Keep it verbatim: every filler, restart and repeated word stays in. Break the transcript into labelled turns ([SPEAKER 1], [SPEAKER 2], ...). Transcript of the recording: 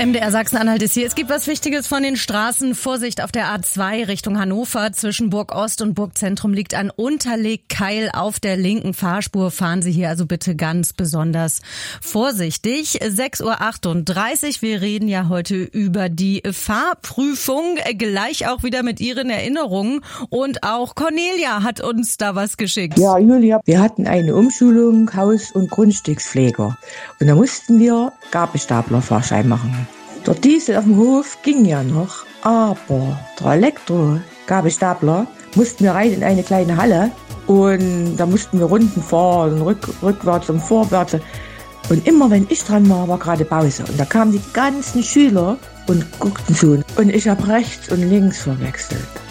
[SPEAKER 1] M D R Sachsen-Anhalt ist hier. Es gibt was Wichtiges von den Straßen. Vorsicht auf der A zwei Richtung Hannover. Zwischen Burg Ost und Burgzentrum liegt ein Unterlegkeil auf der linken Fahrspur. Fahren Sie hier also bitte ganz besonders vorsichtig. sechs Uhr achtunddreißig. Wir reden ja heute über die Fahrprüfung. Gleich auch wieder mit Ihren Erinnerungen. Und auch Cornelia hat uns da was geschickt.
[SPEAKER 2] Ja, Julia, wir hatten eine Umschulung Haus- und Grundstückspfleger. Und da mussten wir Gabelstaplerfahrschein machen. Der Diesel auf dem Hof ging ja noch, aber der Elektro-Gabelstapler mussten wir rein in eine kleine Halle und da mussten wir Runden fahren, rück, rückwärts und vorwärts. Und immer wenn ich dran war, war gerade Pause. Und da kamen die ganzen Schüler und guckten zu. Und ich habe rechts und links verwechselt.